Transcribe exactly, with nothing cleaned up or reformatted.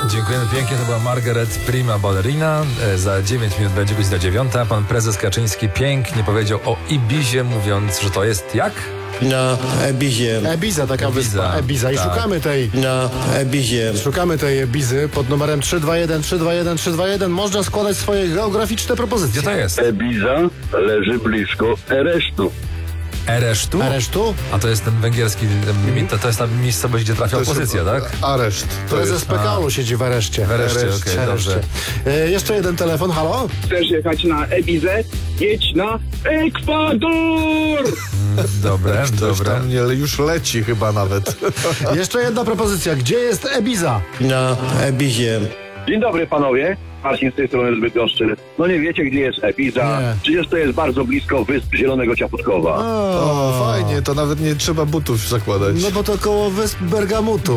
Dziękujemy pięknie, to była Margaret Prima Ballerina. E, Za dziewięć minut będzie godzina dziewiąta. Pan prezes Kaczyński pięknie powiedział o Ibizie, mówiąc, że to jest jak? Na Ebizie. Ebiza, taka Ebiza, wyspa, Ebiza. I tak. szukamy tej, Na Ebizie. szukamy tej Ebizy pod numerem trzy dwa jeden trzy dwa jeden trzy dwa jeden. Można składać swoje geograficzne propozycje. Gdzie to jest? Ebiza leży blisko Eresztu. Eresztu? Aresztu? A to jest ten węgierski, em, to, to jest ta miejscowość, gdzie trafia opozycja, tak? Areszt. To Prezes jest. P K O siedzi w areszcie. W areszcie, Areszcie, okej, areszcie. dobrze. E, jeszcze jeden telefon, halo? Chcesz jechać na Ebizę? Jedź na Ekwador! Dobre, Ktoś dobre. tam nie, już leci chyba nawet. Jeszcze jedna propozycja. Gdzie jest Ebiza? Na Ebizie. Dzień dobry panowie, Marcin z tej strony z Bydgoszczy. No nie wiecie, gdzie jest Ebiza? Nie. Przecież to jest bardzo blisko wysp Zielonego Ciaputkowa. O, fajnie, to nawet nie trzeba butów zakładać. No bo to koło wysp Bergamutu.